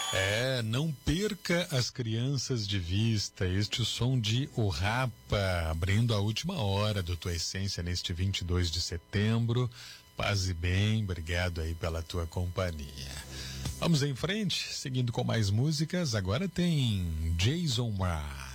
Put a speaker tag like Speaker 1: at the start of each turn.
Speaker 1: Não perca as crianças de vista. Este som de O Rapa, abrindo a última hora do Tua Essência neste 22 de setembro. Paz e bem, obrigado aí pela tua companhia. Vamos em frente, seguindo com mais músicas. Agora tem Jason Mraz.